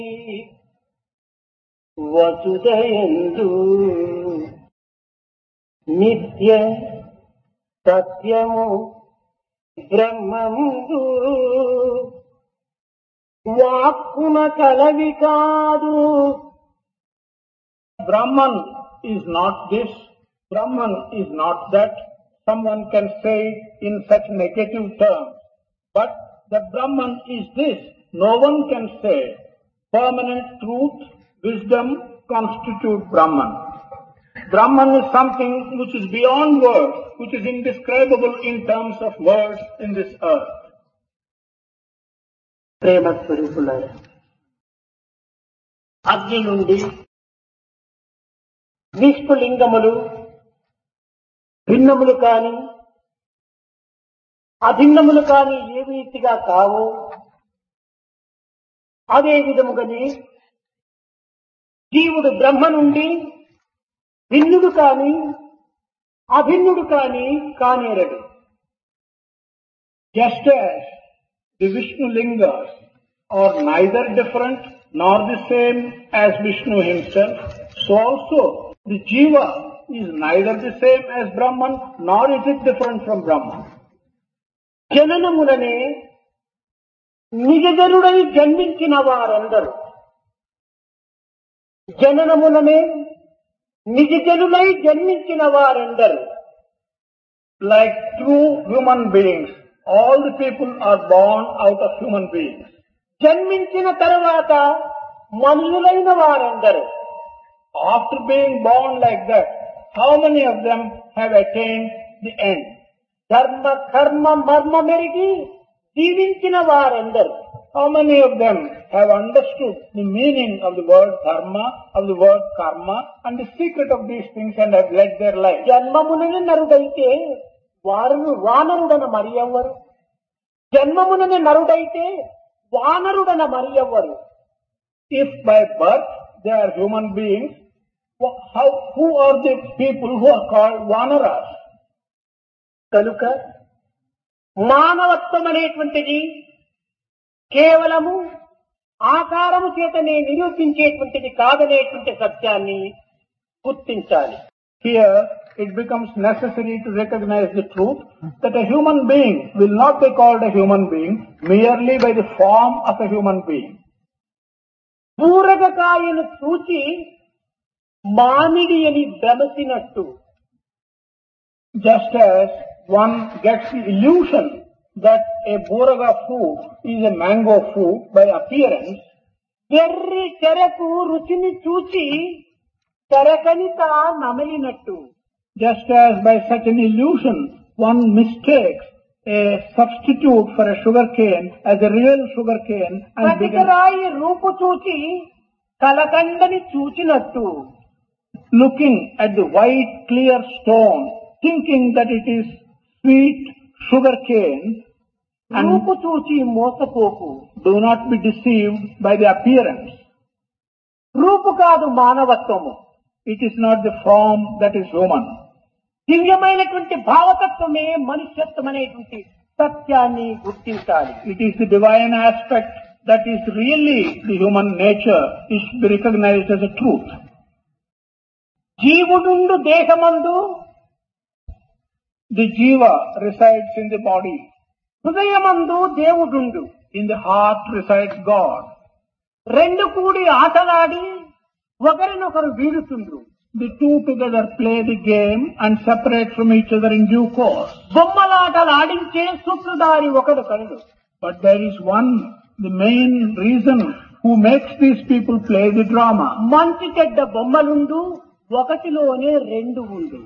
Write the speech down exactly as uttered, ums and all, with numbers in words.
వసుదయందు నిత్య సత్యము బ్రహ్మముందు వాక్కున కలవి కాదు. Brahman is not this, Brahman is not that. Someone can say in such negative terms, but the Brahman is this. No one can say. Permanent truth, wisdom constitute Brahman. Brahman is something which is beyond words, which is indescribable in terms of words in this earth. ప్రేమ స్వరూపులారా, అగ్ని నుండి విష్ణులింగములు భిన్నములు కాని అభిన్నములు కాని ఏ రీతిగా కావో అదే విధముగానే జీవుడు బ్రహ్మ నుండి భిన్నుడు కాని అభిన్నుడు కాని కానేరడు. Just as the Vishnu lingas are neither different nor the same as Vishnu himself, so also the Jiva is neither the same as Brahman nor is it different from Brahman. జననములనే నిజజనుడై జన్మించిన వారందరూ జననములనే నిజజనులై జన్మించిన వారందరూ Like true human beings, all the people are born out of human beings. జన్మించిన తర్వాత మనుషులైన వారందరూ After being born like that, how many of them have attained the end? ధర్మ కర్మ మర్మ మెరిగి జీవించిన వారందరూ How many of them have understood the meaning of the word dharma, of the word karma, and the secret of these things and have led their life? జన్మమునని నరుడైతే వారును వానరుడన మరి ఎవ్వరు? జన్మమునని నరుడైతే వానరుడన మరి ఎవ్వరు? If by birth they are human beings, how, who are the people who are called vanaras? కనుక మానవత్వం అనేటువంటిది కేవలము ఆకారము చేతనే నిరూపించేటువంటిది కాదనేటువంటి సత్యాన్ని గుర్తించాలి. Here it becomes necessary to recognize the truth that a human being will not be called a human being merely by the form of a human being. పూరగకాయను చూచి మామిడి అని భ్రమసినట్టు, just as one gets the illusion that a buraga fruit is a mango fruit by appearance, ఎర్రి చెరకు రుచిని చూచి చెరకనిత నమిలినట్టు, just as by such an illusion one mistakes a substitute for a sugar cane as a real sugar cane and begins ప్రతిరాయి రూపు చూచి కలకండని చూచినట్టు, looking at the white clear stone thinking that it is sweet sugar cane, and రూపు చూచి మోసపోకు. do not be deceived by the appearance. రూపు కాదు మానవత్వము, It is not the form that is human. దివ్యమైనటువంటి భావతత్వమే మనుష్యత్వం అనేటువంటి సత్యాన్ని గుర్తించాలి. It is the divine aspect that is really the human nature, is to be recognized as a truth. జీవుడుండు దేహమందు The jiva resides in the body. హృదయమందు దేవుడుండు. In the heart resides God. రెండు కూడి ఆటలాడి ఒకరినొకరు వీడుతుండ్రు. The two together play the game and separate from each other in due course. బొమ్మలాటలు ఆడించే సూత్రధారి ఒకడు కలడు. But there is one, the main reason who makes these people play the drama. మంచి చెడ్డ బొమ్మలుండు, ఒకటిలోనే రెండు ఉండు.